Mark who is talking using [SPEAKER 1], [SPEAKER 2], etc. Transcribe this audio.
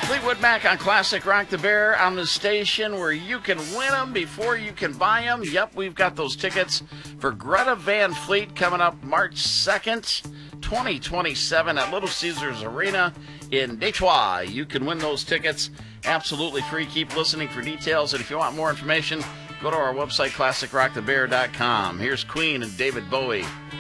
[SPEAKER 1] Fleetwood Mac on Classic Rock the Bear on the station where you can win them before you can buy them. Yep, we've got those tickets for Greta Van Fleet coming up March 2nd, 2027 at Little Caesars Arena in Detroit. You can win those tickets absolutely free. Keep listening for details, and if you want more information, go to our website, classicrockthebear.com. Here's Queen and David Bowie.